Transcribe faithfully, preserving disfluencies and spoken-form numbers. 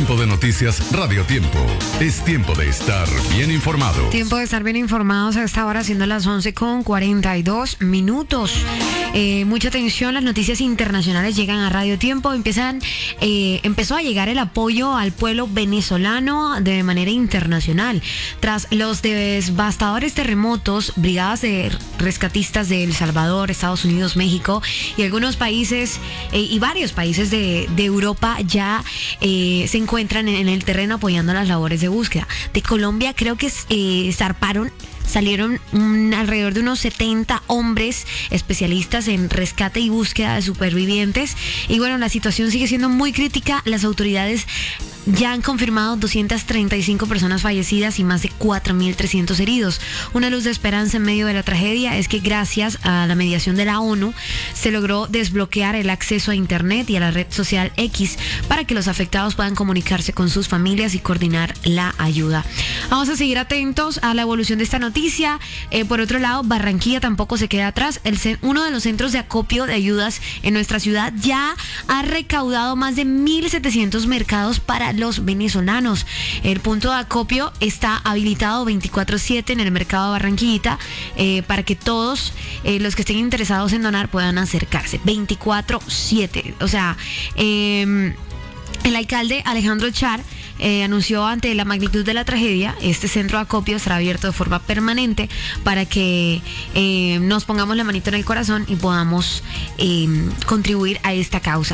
Tiempo de noticias Radio Tiempo. Es tiempo de estar bien informado. Tiempo de estar bien informados a esta hora, siendo las once con cuarenta y dos minutos. Eh, mucha atención, las noticias internacionales llegan a Radio Tiempo. Empiezan, eh, empezó a llegar el apoyo al pueblo venezolano de manera internacional. Tras los devastadores terremotos, brigadas de rescatistas de El Salvador, Estados Unidos, México y algunos países eh, y varios países de, de Europa ya eh, se encuentran en el terreno apoyando las labores de búsqueda. De Colombia creo que eh, zarparon Salieron un, alrededor de unos setenta hombres especialistas en rescate y búsqueda de supervivientes. Y bueno, la situación sigue siendo muy crítica. Las autoridades ya han confirmado doscientas treinta y cinco personas fallecidas y más de cuatro mil trescientos heridos. Una luz de esperanza en medio de la tragedia es que gracias a la mediación de la ONU se logró desbloquear el acceso a Internet y a la red social X para que los afectados puedan comunicarse con sus familias y coordinar la ayuda. Vamos a seguir atentos a la evolución de esta noticia. Eh, por otro lado, Barranquilla tampoco se queda atrás. El, uno de los centros de acopio de ayudas en nuestra ciudad ya ha recaudado más de mil setecientos mercados para los venezolanos. El punto de acopio está habilitado veinticuatro siete en el mercado de Barranquillita eh, para que todos eh, los que estén interesados en donar puedan acercarse. veinticuatro siete. O sea, eh, el alcalde Alejandro Char Eh, anunció ante la magnitud de la tragedia, este centro de acopio estará abierto de forma permanente para que eh, nos pongamos la manito en el corazón y podamos eh, contribuir a esta causa.